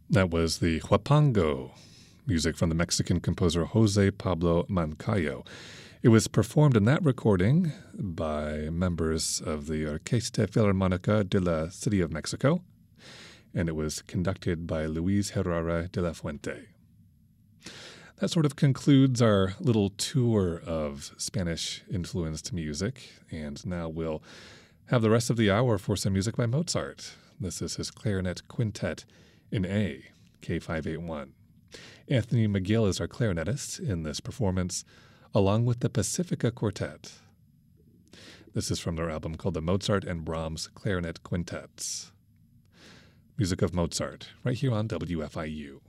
That was the Huapango, music from the Mexican composer Jose Pablo Moncayo. It was performed in that recording by members of the Orquesta Filarmónica de la City of Mexico, and it was conducted by Luis Herrera de la Fuente. That sort of concludes our little tour of Spanish-influenced music, and now we'll have the rest of the hour for some music by Mozart. This is his clarinet quintet in A, K581. Anthony McGill is our clarinetist in this performance, along with the Pacifica Quartet. This is from their album called the Mozart and Brahms Clarinet Quintets. Music of Mozart, right here on WFIU.